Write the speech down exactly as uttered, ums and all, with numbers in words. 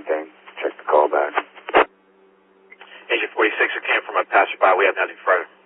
anything, check the call back. Agent forty-six, it came from a passerby. We have nothing further.